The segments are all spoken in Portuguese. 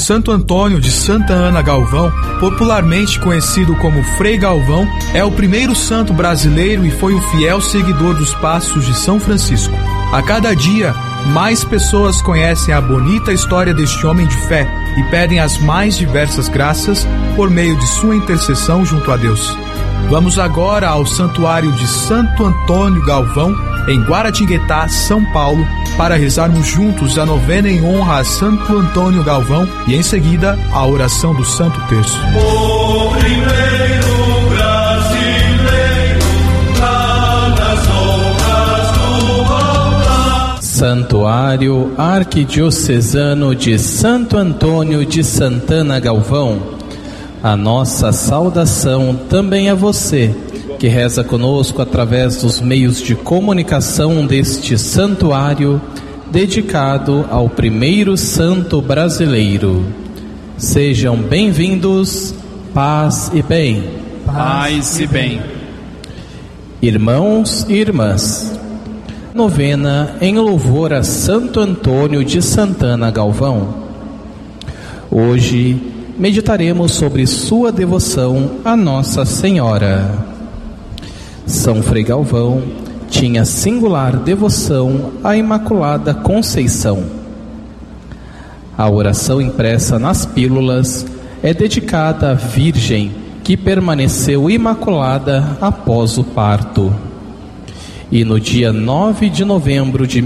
Santo Antônio de Santa Ana Galvão, popularmente conhecido como Frei Galvão, é o primeiro santo brasileiro e foi um fiel seguidor dos passos de São Francisco. A cada dia, mais pessoas conhecem a bonita história deste homem de fé e pedem as mais diversas graças por meio de sua intercessão junto a Deus. Vamos agora ao Santuário de Santo Antônio Galvão, em Guaratinguetá, São Paulo, para rezarmos juntos a novena em honra a Santo Antônio Galvão e, em seguida, a oração do Santo Terço. O primeiro brasileiro nas honras do altar. Santuário Arquidiocesano de Santo Antônio de Santana Galvão. A nossa saudação também a você, que reza conosco através dos meios de comunicação deste santuário, dedicado ao primeiro santo brasileiro. Sejam bem-vindos, paz e bem. Paz e bem. Irmãos e irmãs, novena em louvor a Santo Antônio de Santana Galvão. Hoje meditaremos sobre sua devoção a Nossa Senhora. São Frei Galvão tinha singular devoção à Imaculada Conceição. A oração impressa nas pílulas é dedicada à Virgem que permaneceu imaculada após o parto. E no dia 9 de novembro de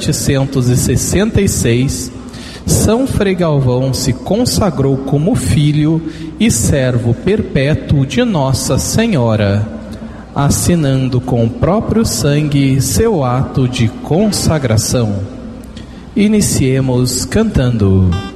1766, São Frei Galvão se consagrou como filho e servo perpétuo de Nossa Senhora, assinando com o próprio sangue seu ato de consagração. Iniciemos cantando.